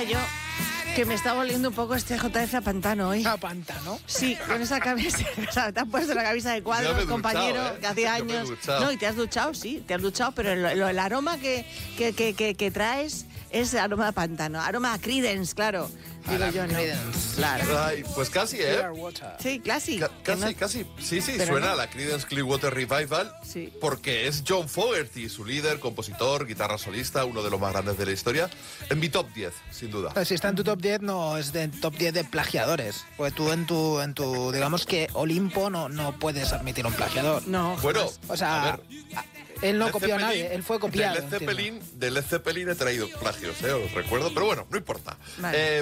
yo que me está volviendo un poco este JF a pantano hoy. ¿A pantano? Sí, con esa camisa. O sea, te has puesto la camisa de cuadros, Yo me he compañero, duchado, que hacía Yo me he años. duchado. No, y te has duchado, sí, te has duchado, pero el aroma que traes es aroma a pantano. Aroma a Creedence, claro. Digo yo, ¿no? Creedence. Claro. Ay, pues casi, Clear Water. Sí, clásico. Casi. Sí, Pero suena no. a la Creedence Clearwater Revival. Sí. Porque es John Fogerty, su líder, compositor, guitarra solista, uno de los más grandes de la historia. En mi top 10, sin duda. Pero si está en tu top 10, no es de top 10 de plagiadores. Porque tú en tu digamos que Olimpo no puedes admitir un plagiador. No. Bueno, O sea, a ver, él no Led copió a Zeppelin- nadie, él fue copiado. De Led Zeppelin he traído plagios, os recuerdo. Pero bueno, no importa. Vale.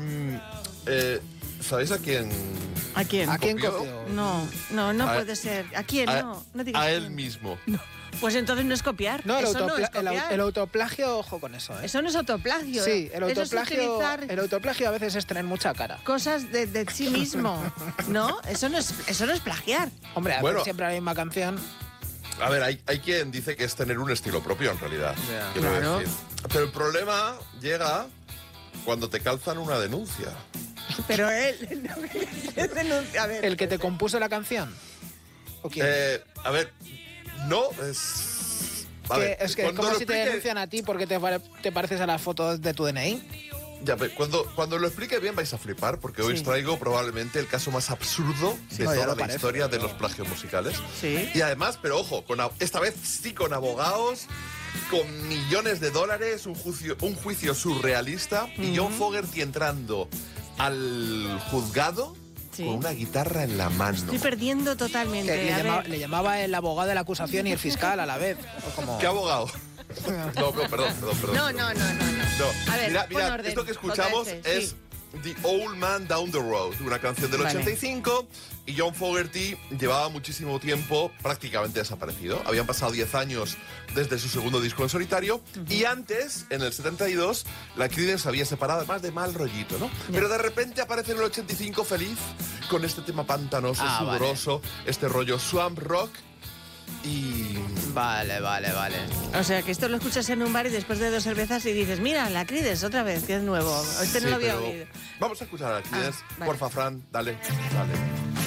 ¿Sabéis a quién? ¿A quién? ¿A quién copió? copió? No A- puede ser. ¿A quién? No digas A él quién. mismo. Pues entonces no es copiar. No, Eso no es copiar. el autoplagio, ojo con eso, ¿eh? Eso no es autoplagio. Sí, el Eso es autoplagio, utilizar el autoplagio a veces es tener mucha cara. cosas de sí mismo. ¿No? Eso no es plagiar. Hombre, hacer Bueno. siempre la misma canción. A ver, hay quien dice que es tener un estilo propio, en realidad. Ya. Quiero Claro. decir. Pero el problema llega cuando te calzan una denuncia. Pero él no denuncia. A ver. ¿El que te compuso la canción? ¿O quién? A ver, no, es... A ver, Es que cuando como lo si te explique- denuncian a ti porque te pareces a las fotos de tu DNI. Ya, pero cuando lo explique bien vais a flipar, porque hoy Sí. os traigo probablemente el caso más absurdo de No, ya toda lo la parece, historia de pero- los plagios musicales. Sí. Y además, pero ojo, esta vez sí con abogados, con millones de dólares, un juicio surrealista, y John Fogerty entrando al juzgado Sí. con una guitarra en la mano. Estoy perdiendo totalmente. Que A ver. le llamaba el abogado de la acusación y el fiscal a la vez. O como... ¿Qué abogado? No, perdón. No. No. A ver, Mira, pon orden, esto que escuchamos JF, es sí. The Old Man Down the Road, una canción del Vale. 85, y John Fogerty llevaba muchísimo tiempo prácticamente desaparecido. Habían pasado 10 años desde su segundo disco en solitario, y antes, en el 72, la Creedence se había separado, además de mal rollito, ¿no? Pero de repente aparece en el 85 feliz, con este tema pantanoso, Vale. sudoroso, este rollo swamp rock, y... Vale. O sea, que esto lo escuchas en un bar y después de 2 cervezas y dices, mira, la Creedence otra vez, que es nuevo. Este no Sí, lo había pero oído. Vamos a escuchar a la Creedence. vale. Porfa, Fran, dale.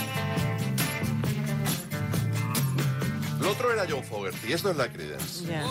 Lo otro era John Fogerty, esto es la Creedence. Ya.